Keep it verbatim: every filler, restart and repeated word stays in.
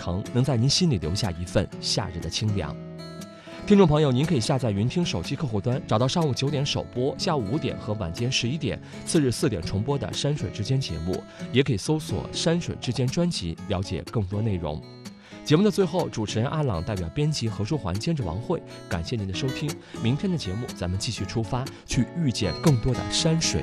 程，能在您心里留下一份夏日的清凉。听众朋友，您可以下载云听手机客户端，找到上午九点首播、下午五点和晚间十一点、次日四点重播的山水之间节目，也可以搜索山水之间专辑了解更多内容。节目的最后，主持人阿朗代表编辑何书桓、监制王慧，感谢您的收听。明天的节目咱们继续出发，去遇见更多的山水